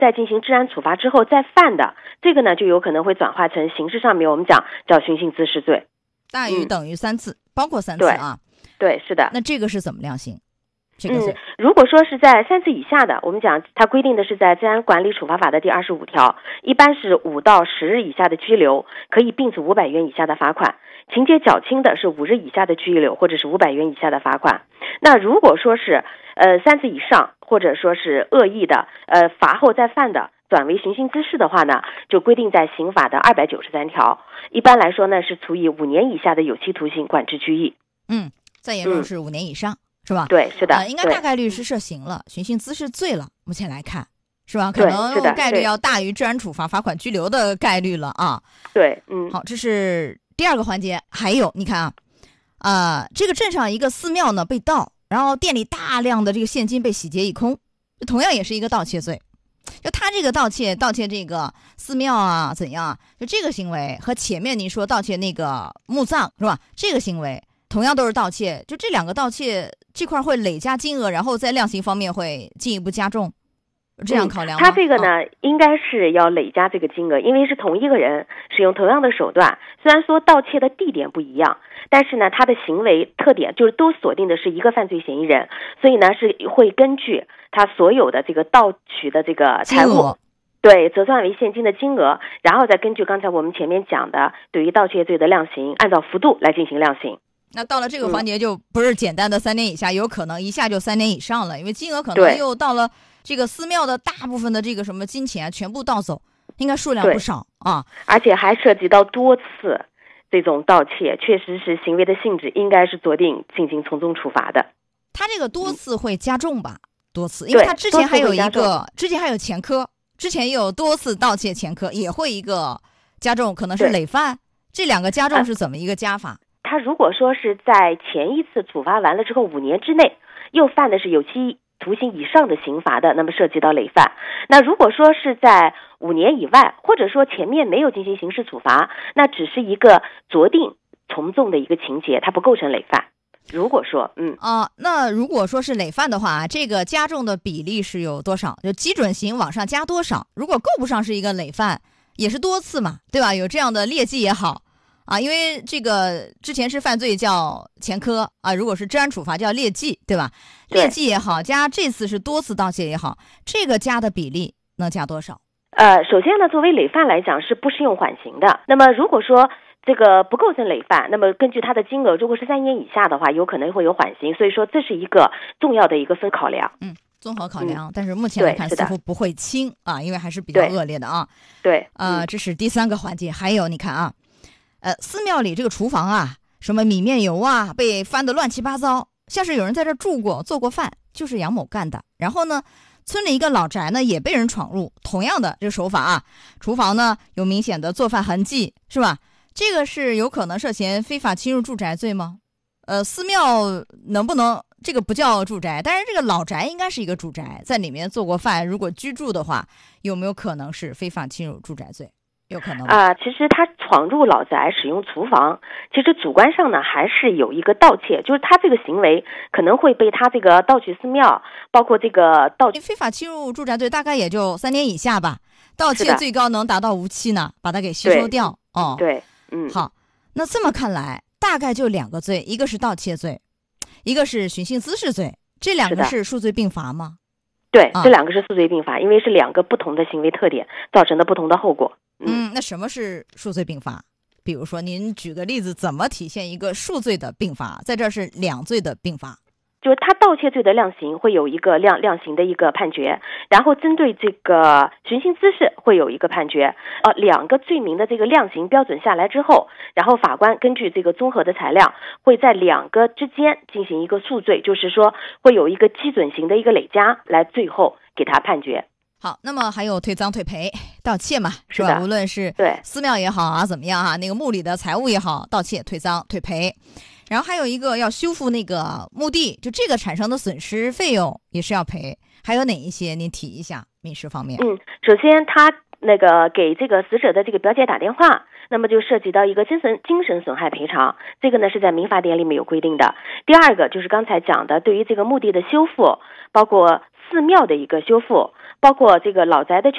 在进行治安处罚之后再犯的，这个呢就有可能会转化成刑事上面我们讲叫寻衅滋事罪， 大于等于3次，包括3次啊。 对，是的。 那这个是怎么量刑？这个罪如果说是在3次以下的，我们讲它规定的是在治安管理处罚法的第25条，一般是5到10日以下的拘留，可以并处500元以下的罚款；情节较轻的是5日以下的拘留，或者是500元以下的罚款。那如果说是3次以上，或者说是恶意的罚后再犯的，转为寻衅滋事的话呢，就规定在刑法的293条，一般来说呢是处以5年以下的有期徒刑、管制拘役。 再严重是5年以上。是吧？ 对，是的， 应该大概率是涉刑了，寻衅滋事罪了。目前来看，是吧？可能概率要大于治安处罚、罚款、拘留的概率了啊。 对， 好，这是第2个环节。还有，你看这个镇上一个寺庙呢被盗，然后店里大量的这个现金被洗劫一空，同样也是一个盗窃罪。就他这个盗窃这个寺庙啊，怎样啊？就这个行为和前面您说盗窃那个墓葬是吧？这个行为同样都是盗窃，就这2个盗窃这块会累加金额，然后在量刑方面会进一步加重，这样考量吗？ 他这个呢，应该是要累加这个金额，因为是同一个人使用同样的手段，虽然说盗窃的地点不一样，但是呢，他的行为特点就是都锁定的是一个犯罪嫌疑人，所以呢是会根据他所有的这个盗取的这个财物，对，折算为现金的金额，然后再根据刚才我们前面讲的对于盗窃罪的量刑，按照幅度来进行量刑。 那到了这个环节就不是简单的3年以下，有可能一下就3年以上了，因为金额可能又到了这个寺庙的大部分的这个什么金钱全部盗走，应该数量不少啊， 而且还涉及到多次这种盗窃，确实是行为的性质应该是酌定进行从重处罚的。 他这个多次会加重吧？多次，因为他之前还有前科，之前也有多次盗窃前科，也会一个加重，可能是累犯。这2个加重是怎么一个加法？ 他如果说是在前一次处罚完了之后5年之内又犯的是有期徒刑以上的刑罚的，那么涉及到累犯。那如果说是在5年以外，或者说前面没有进行刑事处罚，那只是一个酌定从重的一个情节，它不构成累犯。如果说那如果说是累犯的话，这个加重的比例是有多少？就基准刑往上加多少？如果够不上是一个累犯，也是多次嘛，对吧？有这样的劣迹也好因为这个之前是犯罪叫前科如果是治安处罚叫劣迹，对吧？劣迹也好，加这次是多次盗窃也好，这个加的比例能加多少？ 首先呢，作为累犯来讲是不适用缓刑的。那么如果说这个不构成累犯，那么根据它的金额，如果是3年以下的话，有可能会有缓刑。所以说这是一个重要的一个分考量。 综合考量，但是目前来看似乎不会轻因为还是比较恶劣的啊。 对， 这是第3个环节。还有你看寺庙里这个厨房什么米面油被翻得乱七八糟，像是有人在这住过做过饭，就是杨某干的。然后呢，村里一个老宅呢也被人闯入，同样的这个手法厨房呢有明显的做饭痕迹，是吧？这个是有可能涉嫌非法侵入住宅罪吗？寺庙能不能这个不叫住宅，但是这个老宅应该是一个住宅，在里面做过饭，如果居住的话，有没有可能是非法侵入住宅罪？有可能其实他闯入老宅使用厨房，其实主观上呢还是有一个盗窃，就是他这个行为可能会被他这个盗取寺庙，包括这个盗取非法侵入住宅罪大概也就3年以下吧，盗窃最高能达到无期呢，把它给吸收掉。 对， 好，那这么看来大概就2个罪，一个是盗窃罪，一个是寻衅滋事罪，这2个是数罪并罚吗？ 对，这2个是数罪并罚，因为是2个不同的行为特点造成的不同的后果。 那什么是数罪并罚？比如说您举个例子，怎么体现一个数罪的并罚？在这是2罪的并罚。 就是他盗窃罪的量刑会有一个量刑的一个判决，然后针对这个寻衅滋事会有一个判决。2个罪名的这个量刑标准下来之后，然后法官根据这个综合的材料，会在2个之间进行一个数罪，就是说会有一个基准刑的一个累加，来最后给他判决。 好，那么还有退赃退赔，盗窃嘛， 是吧？无论是对寺庙也好怎么样那个墓里的财物也好，盗窃、退赃、退赔。然后还有一个要修复那个墓地，就这个产生的损失费用也是要赔。还有哪一些您提一下民事方面？ 首先他那个给这个死者的这个表姐打电话，那么就涉及到一个精神损害赔偿，这个呢是在民法典里面有规定的。第2个就是刚才讲的对于这个墓地的修复，包括寺庙的一个修复，包括这个老宅的